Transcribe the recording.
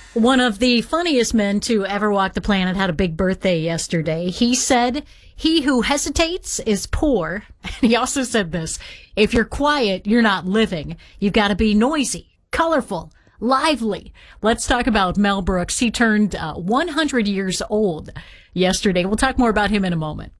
One of the funniest men to ever walk the planet had a big birthday yesterday. He said, "He who hesitates is poor." And he also said this: "If you're quiet, you're not living. You've got to be noisy, colorful, lively." Let's talk about Mel Brooks. He turned 100 years old yesterday. We'll talk more about him in a moment.